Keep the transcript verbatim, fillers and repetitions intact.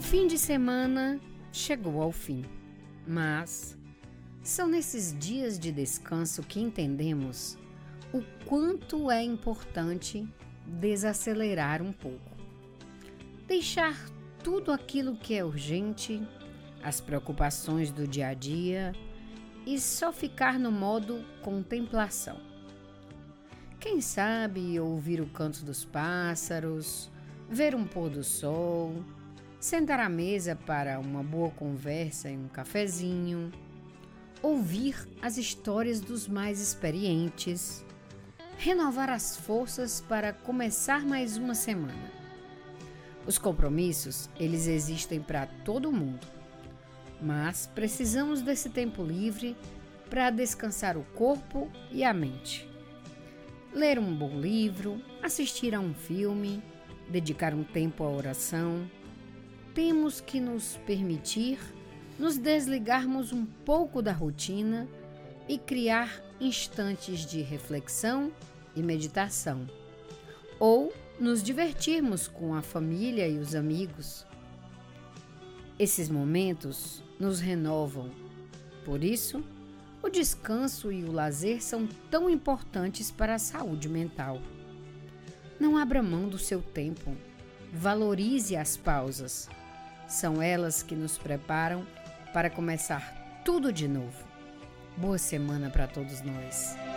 fim de semana chegou ao fim, mas são nesses dias de descanso que entendemos o quanto é importante desacelerar um pouco. Deixar tudo aquilo que é urgente, as preocupações do dia a dia e só ficar no modo contemplação. Quem sabe ouvir o canto dos pássaros, ver um pôr do sol, sentar à mesa para uma boa conversa e um cafezinho, ouvir as histórias dos mais experientes, renovar as forças para começar mais uma semana. Os compromissos, eles existem para todo mundo, mas precisamos desse tempo livre para descansar o corpo e a mente. Ler um bom livro, assistir a um filme, dedicar um tempo à oração. Temos que nos permitir nos desligarmos um pouco da rotina e criar instantes de reflexão e meditação, ou nos divertirmos com a família e os amigos. Esses momentos nos renovam. Por isso, o descanso e o lazer são tão importantes para a saúde mental. Não abra mão do seu tempo. Valorize as pausas. São elas que nos preparam para começar tudo de novo. Boa semana para todos nós.